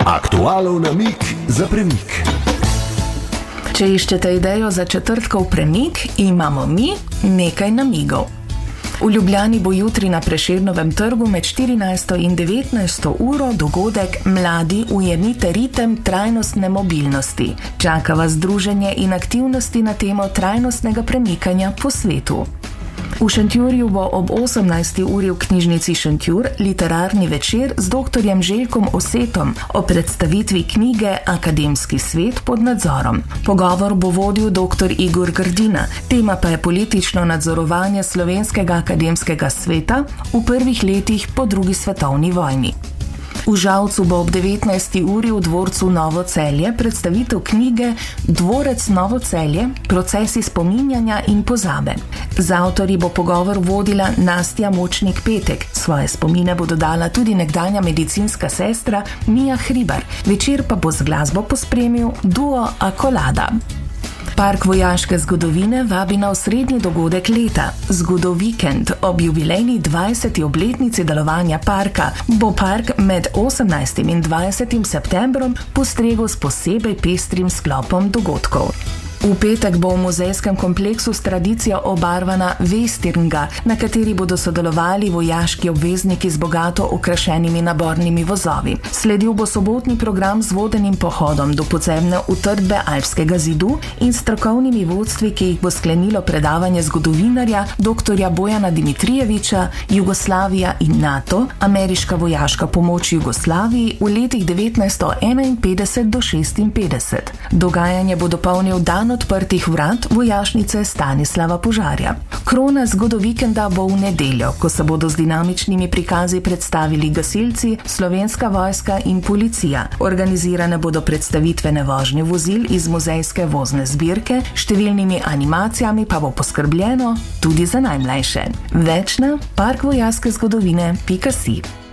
Aktualov namig za premik. Če iščete idejo za četrtkov premik, imamo mi nekaj namigov. V Ljubljani bo jutri na Prešernovem trgu med 14. in 19. uro dogodek Mladi ujemite ritem trajnostne mobilnosti. Čaka vas druženje in aktivnosti na temo trajnostnega premikanja po svetu. V Šentjurju bo ob 18. uri v knjižnici Šentjur literarni večer z dr. Željkom Osetom o predstavitvi knjige Akademski svet pod nadzorom. Pogovor bo vodil dr. Igor Grdina, tema pa je politično nadzorovanje slovenskega akademskega sveta v prvih letih po drugi svetovni vojni. V Žalcu bo ob 19. uri v dvorcu Novo Celje predstavitev knjige Dvorec Novo Celje – procesi spominjanja in pozabe. Z avtorji bo pogovor vodila Nastja Močnik-Petek. Svoje spomine bo dodala tudi nekdanja medicinska sestra Mija Hribar. Večer pa bo z glasbo pospremil duo Akolada. Park vojaške zgodovine vabi na osrednji dogodek leta, Zgodovikend. Ob jubilejni 20. obletnici delovanja parka bo park med 18. in 20. septembrom postregel s posebej pestrim sklopom dogodkov. V petek bo v muzejskem kompleksu s tradicijo obarvana Vestirnga, na kateri bodo sodelovali vojaški obvezniki z bogato okrašenimi nabornimi vozovi. Sledil bo sobotni program z vodenim pohodom do podzemne utrdbe Alpskega zidu in strokovnimi vodstvi, ki jih bo sklenilo predavanje zgodovinarja dr. Bojana Dimitrijeviča Jugoslavija in NATO, ameriška vojaška pomoč Jugoslaviji v letih 1951 do 1956. Dogajanje bo dopolnil dan odprtih vrat vojašnice Stanislava Požarja. Krona Zgodovikenda bo v nedeljo, ko se bodo z dinamičnimi prikazi predstavili gasilci, Slovenska vojska in policija. Organizirane bodo predstavitvene vožnje vozil iz muzejske vozne zbirke, številnimi animacijami pa bo poskrbljeno tudi za najmlajše. Več na parkvojaškezgodovine.si.